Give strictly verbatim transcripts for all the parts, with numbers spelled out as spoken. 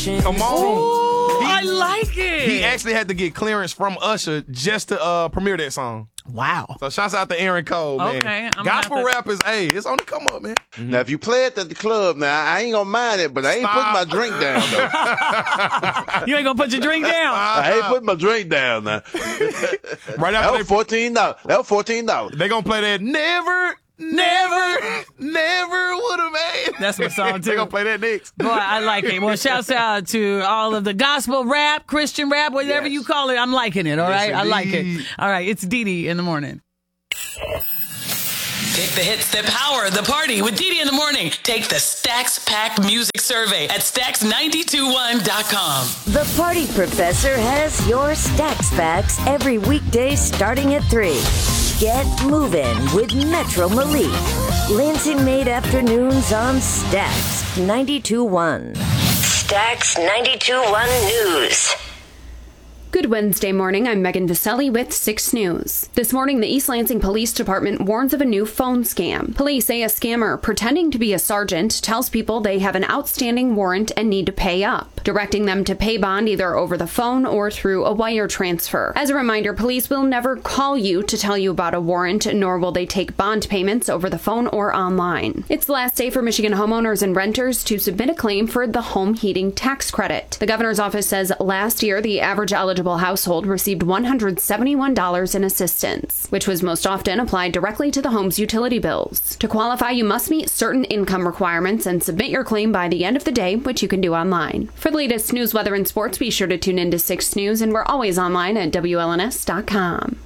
attention. Come on. Ooh, He- I like it. He actually had to get clearance from Usher just to uh, premiere that song. Wow. So shouts out to Aaron Cole, man. Okay, I'm gonna Gospel have to- rap is, hey, it's on the come up, man. Now, if you play it at the club, now I ain't gonna mind it, but I ain't Stop. putting my drink down though. You ain't gonna put your drink down. I ain't putting my drink down now. Right That after was they, fourteen dollars. That was fourteen dollars. they gonna play that never, never, never would have made. That's my song, too. They gonna play that next. Boy, I like it. Well, shouts out to all of the gospel rap, Christian rap, whatever Yes. you call it. I'm liking it, all Yes, right? I like it. indeed. All right, it's Dee Dee in the morning. Pick the hits that power the party with Dee Dee in the morning. Take the Stax Pack Music Survey at stax nine two one dot com. The Party Professor has your Stax Facts every weekday starting at three. Get moving with Metro Malik. Lansing Made Afternoons on Stax ninety-two point one. Stax ninety-two point one News. Good Wednesday morning. I'm Megan Vaselli with six News. This morning, the East Lansing Police Department warns of a new phone scam. Police say a scammer pretending to be a sergeant tells people they have an outstanding warrant and need to pay up, directing them to pay bond either over the phone or through a wire transfer. As a reminder, police will never call you to tell you about a warrant, nor will they take bond payments over the phone or online. It's the last day for Michigan homeowners and renters to submit a claim for the home heating tax credit. The governor's office says last year, the average eligible household received one hundred seventy-one dollars in assistance, which was most often applied directly to the home's utility bills. To qualify, you must meet certain income requirements and submit your claim by the end of the day, which you can do online. For the latest news, weather, and sports, be sure to tune in to six News, and we're always online at W L N S dot com.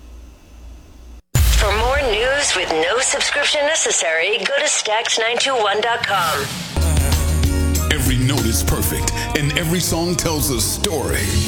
For more news with no subscription necessary, go to stax nine two one dot com. Every note is perfect, and every song tells a story.